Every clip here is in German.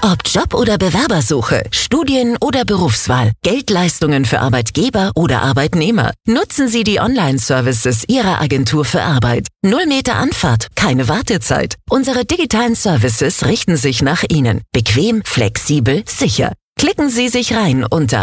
Ob Job oder Bewerbersuche, Studien oder Berufswahl, Geldleistungen für Arbeitgeber oder Arbeitnehmer. Nutzen Sie die Online-Services Ihrer Agentur für Arbeit. 0 Meter Anfahrt, keine Wartezeit. Unsere digitalen Services richten sich nach Ihnen. Bequem, flexibel, sicher. Klicken Sie sich rein unter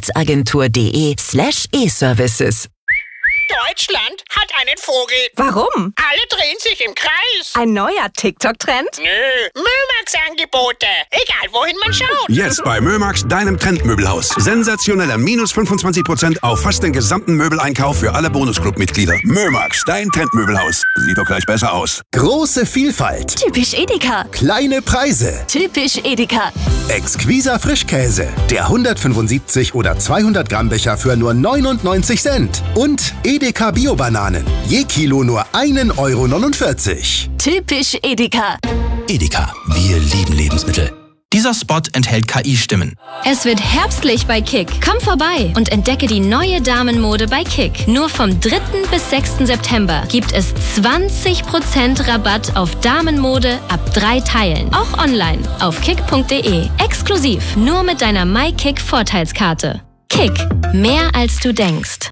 arbeitsagentur.de/e-Services. Deutschland hat einen Vogel. Warum? Alle drehen sich im Kreis. Ein neuer TikTok-Trend? Nö, Mömax-Angebote. Egal, wohin man schaut. Jetzt bei Mömax, deinem Trendmöbelhaus. Sensationeller minus 25% auf fast den gesamten Möbeleinkauf für alle Bonusclub-Mitglieder. Mömax, dein Trendmöbelhaus. Sieht doch gleich besser aus. Große Vielfalt. Typisch Edeka. Kleine Preise. Typisch Edeka. Exquiser Frischkäse. Der 175 oder 200 Gramm Becher für nur 99 Cent. Und Edeka Bio-Bananen. Je Kilo nur 1,49 Euro. Typisch Edeka. Edeka, wir lieben Lebensmittel. Dieser Spot enthält KI-Stimmen. Es wird herbstlich bei Kick. Komm vorbei und entdecke die neue Damenmode bei Kick. Nur vom 3. bis 6. September gibt es 20% Rabatt auf Damenmode ab 3 Teilen. Auch online auf kick.de. Exklusiv nur mit deiner MyKick-Vorteilskarte. Kick. Mehr als du denkst.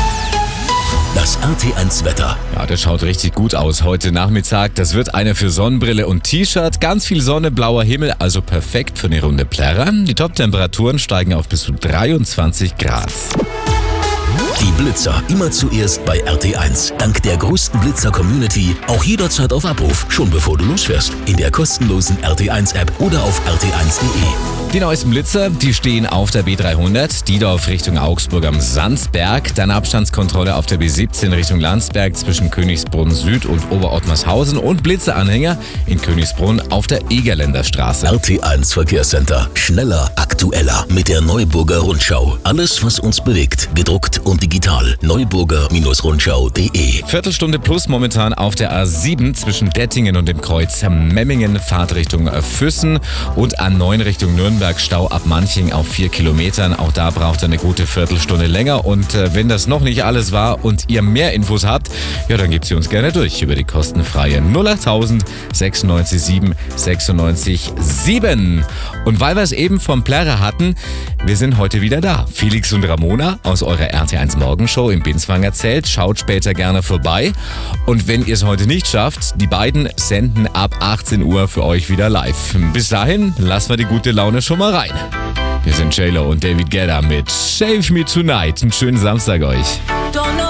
Das RT1 Wetter. Ja, das schaut richtig gut aus heute Nachmittag. Das wird einer für Sonnenbrille und T-Shirt. Ganz viel Sonne, blauer Himmel, also perfekt für eine Runde Plärrer. Die Top-Temperaturen steigen auf bis zu 23 Grad. Die Blitzer immer zuerst bei RT1. Dank der größten Blitzer-Community auch jederzeit auf Abruf, schon bevor du losfährst. In der kostenlosen RT1-App oder auf rt1.de. Die neuesten Blitzer, die stehen auf der B300, Diedorf Richtung Augsburg am Sandsberg, dann Abstandskontrolle auf der B17 Richtung Landsberg zwischen Königsbrunn Süd und Oberottmarshausen und Blitzeranhänger in Königsbrunn auf der Egerländer Straße. RT1 Verkehrscenter. Schneller, aktueller mit der Neuburger Rundschau. Alles, was uns bewegt, gedruckt und digital. Neuburger-Rundschau.de. Viertelstunde plus momentan auf der A7 zwischen Dettingen und dem Kreuz Memmingen, Fahrt Richtung Füssen und A9 Richtung Nürnberg, Stau ab Manching auf 4 Kilometern. Auch da braucht er eine gute Viertelstunde länger. Und wenn das noch nicht alles war und ihr mehr Infos habt, ja, dann gebt sie uns gerne durch über die kostenfreie 08000 96 7 96 7. Und weil wir es eben vom Plärrer hatten, wir sind heute wieder da. Felix und Ramona aus eurer RT1 Morgenshow im Binswanger Zelt. Schaut später gerne vorbei. Und wenn ihr es heute nicht schafft, die beiden senden ab 18 Uhr für euch wieder live. Bis dahin, lassen wir die gute Laune schon mal rein. Wir sind J-Lo und David Guetta mit Save Me Tonight. Einen schönen Samstag euch.